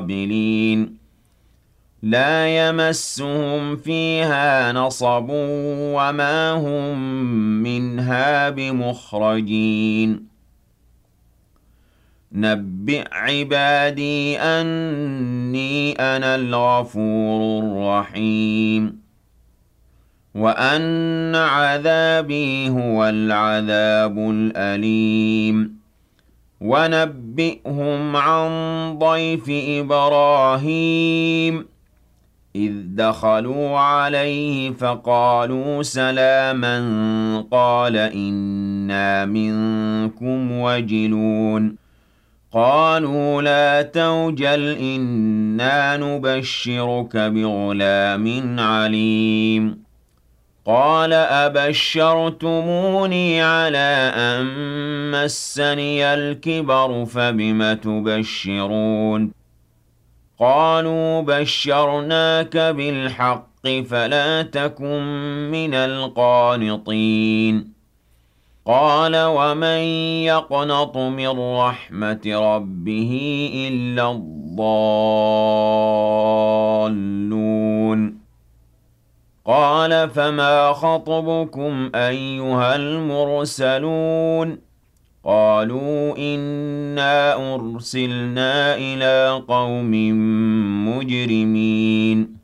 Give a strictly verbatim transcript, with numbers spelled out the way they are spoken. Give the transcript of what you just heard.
قابلين لا يمسهم فيها نصب وما هم منها بمخرجين نبئ عبادي أني أنا الغفور الرحيم وأن عذابي هو العذاب الأليم ونبئهم عن ضيف إبراهيم إذ دخلوا عليه فقالوا سلاما قال إنا منكم وجلون قالوا لا توجل إنا نبشرك بغلام عليم قال أبشرتموني على أن مسني الكبر فبم تبشرون قالوا بشرناك بالحق فلا تكن من القانطين قال ومن يقنط من رحمة ربه إلا الضالون قال فما خطبكم أيها المرسلون قالوا إنا أرسلنا إلى قوم مجرمين